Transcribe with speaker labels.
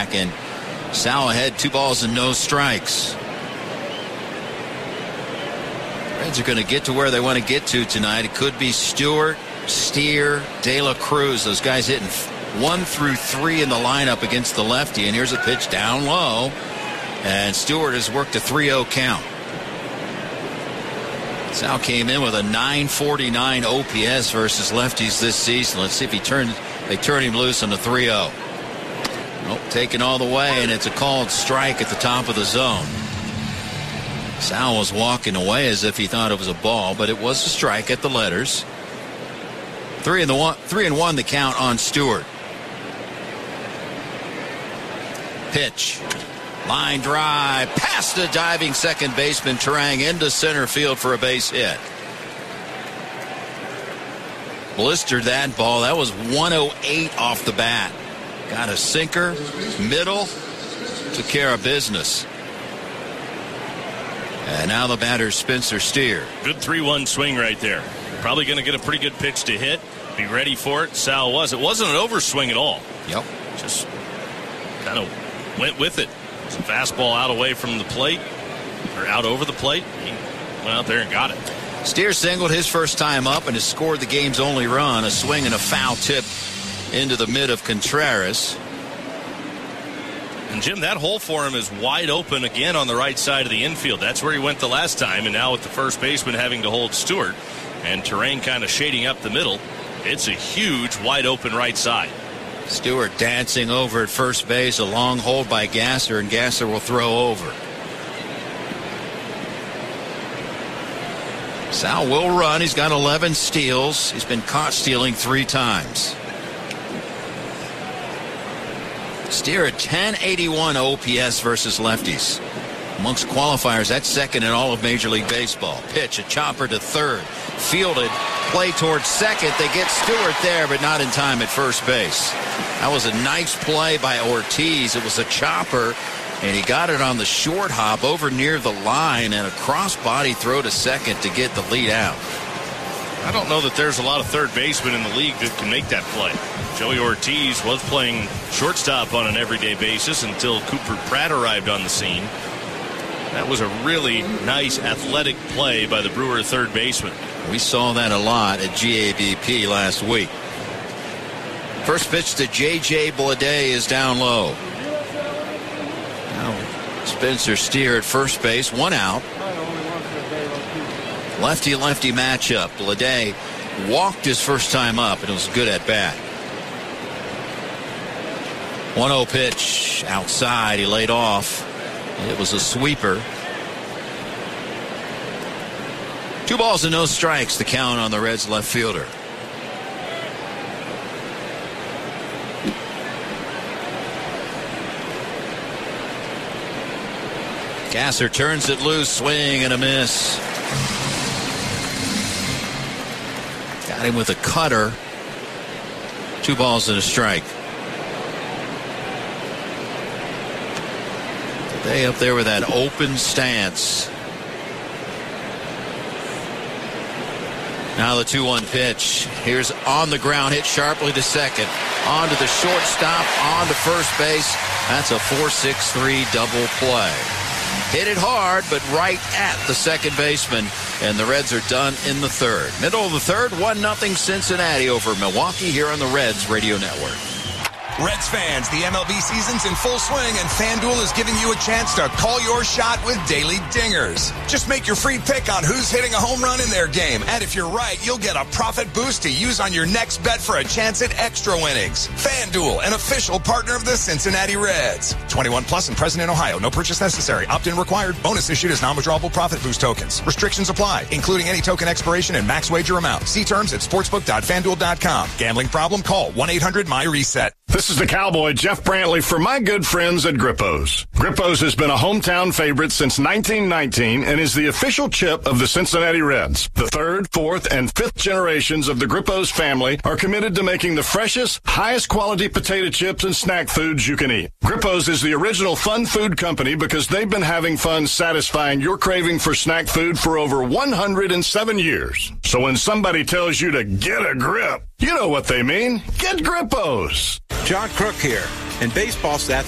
Speaker 1: back, and Sal ahead, 2 balls and no strikes. Reds are going to get to where they want to get to tonight. It could be Stewart, Steer, De La Cruz. Those guys hitting 1 through 3 in the lineup against the lefty. And here's a pitch down low. And Stewart has worked a 3-0 count. Sal came in with a 949 OPS versus lefties this season. Let's see if they turn him loose on the 3-0. Nope, taken all the way, and it's a called strike at the top of the zone. Sal was walking away as if he thought it was a ball, but it was a strike at the letters. 3-1 the count on Stewart. Pitch. Line drive past the diving second baseman Turang into center field for a base hit. Blistered that ball. That was 108 off the bat. Got a sinker, middle, took care of business. And now the batter, Spencer Steer.
Speaker 2: Good 3-1 swing right there. Probably going to get a pretty good pitch to hit. Be ready for it. Sal was. It wasn't an overswing at all.
Speaker 1: Yep.
Speaker 2: Just kind of went with it. It was a fastball out away from the plate, or out over the plate. He went out there and got it.
Speaker 1: Steer singled his first time up and has scored the game's only run. A swing and a foul tip into the mid of Contreras.
Speaker 2: And Jim, that hole for him is wide open again on the right side of the infield. That's where he went the last time, and now with the first baseman having to hold Stewart and Turang kind of shading up the middle, it's a huge wide open right side.
Speaker 1: Stewart dancing over at first base, a long hold by Gasser, and Gasser will throw over. Sal will run. He's got 11 steals. He's been caught stealing 3 times. Steer at 1081 OPS versus lefties. Amongst qualifiers, that's second in all of Major League Baseball. Pitch, a chopper to third. Fielded, play towards second. They get Stewart there, but not in time at first base. That was a nice play by Ortiz. It was a chopper, and he got it on the short hop over near the line, and a cross-body throw to second to get the lead out.
Speaker 2: I don't know that there's a lot of third basemen in the league that can make that play. Joey Ortiz was playing shortstop on an everyday basis until Cooper Pratt arrived on the scene. That was a really nice athletic play by the Brewer third baseman.
Speaker 1: We saw that a lot at GABP last week. First pitch to J.J. Bleday is down low. Now Spencer Steer at first base, 1 out. Lefty-lefty matchup. Bleday walked his first time up, and it was good at bat. 1-0 pitch outside. He laid off. It was a sweeper. 2 balls and no strikes, the count on the Reds left fielder. Gasser turns it loose, swing and a miss. Got him with a cutter. 2 balls and a strike. They up there with that open stance. Now the 2-1 pitch. Here's on the ground, hit sharply to second. On to the shortstop, on to first base. That's a 4-6-3 double play. Hit it hard, but right at the second baseman. And the Reds are done in the third. Middle of the third, 1-0 Cincinnati over Milwaukee here on the Reds Radio Network.
Speaker 3: Reds fans, the MLB season's in full swing, and FanDuel is giving you a chance to call your shot with daily dingers. Just make your free pick on who's hitting a home run in their game, and if you're right, you'll get a profit boost to use on your next bet for a chance at extra winnings. FanDuel, an official partner of the Cincinnati Reds. 21 plus and present in Ohio. No purchase necessary. Opt-in required. Bonus issued as non-withdrawable profit boost tokens. Restrictions apply, including any token expiration and max wager amount. See terms at sportsbook.fanduel.com. Gambling problem? Call 1-800-MY-RESET.
Speaker 4: This is the Cowboy, Jeff Brantley, for my good friends at Grippos. Grippos has been a hometown favorite since 1919 and is the official chip of the Cincinnati Reds. The 3rd, 4th, and 5th generations of the Grippos family are committed to making the freshest, highest quality potato chips and snack foods you can eat. Grippos is the original fun food company because they've been having fun satisfying your craving for snack food for over 107 years. So when somebody tells you to get a grip, you know what they mean. Get Grippos.
Speaker 5: John Crook here. In baseball stats,